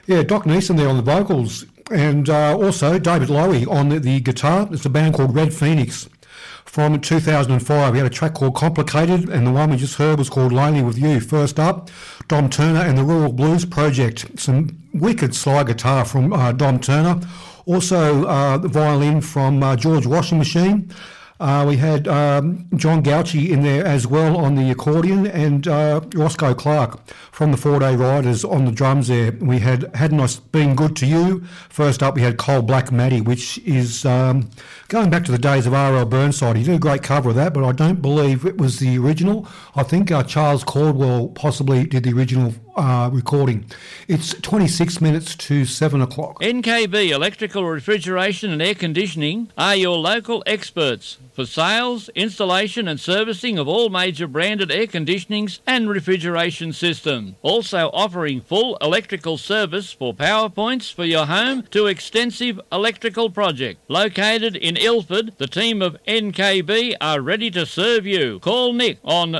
Yeah, Doc Neeson there on the vocals, and also David Lowy on the guitar. It's a band called Red Phoenix from 2005. We had a track called Complicated, and the one we just heard was called Lonely With You. First up, Dom Turner and the Rural Blues Project. Some wicked slide guitar from Dom Turner. Also, the violin from George Washing Machine. We had John Gauchi in there as well on the accordion, and Roscoe Clark from the 4 Day Riders on the drums there. We had Hadn't I Been Good to You. First up we had Coal Black Maddie, which is going back to the days of R.L. Burnside. He did a great cover of that, but I don't believe it was the original. I think Charles Caldwell possibly did the original recording. It's 26 minutes to 7 o'clock. NKB Electrical, Refrigeration and Air Conditioning are your local experts for sales, installation and servicing of all major branded air conditionings and refrigeration systems. Also offering full electrical service for power points for your home to extensive electrical project. Located in Ilford, the team of NKB are ready to serve you. Call Nick on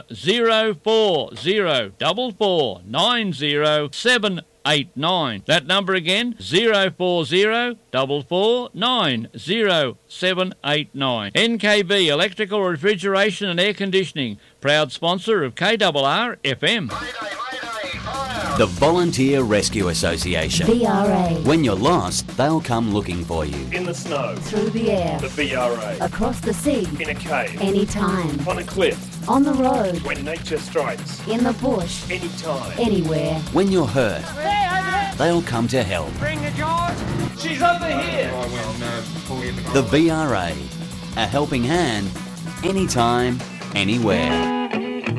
0404490789. That number again, 0404490789. NKB Electrical, Refrigeration and Air Conditioning, proud sponsor of KRR FM. The Volunteer Rescue Association. VRA. When you're lost, they'll come looking for you. In the snow. Through the air. The VRA. Across the sea. In a cave. Anytime. On a cliff. On the road. When nature strikes. In the bush. Anytime. Anywhere. When you're hurt, they'll come to help. Bring the George. She's over here. The VRA. A helping hand, anytime, anywhere.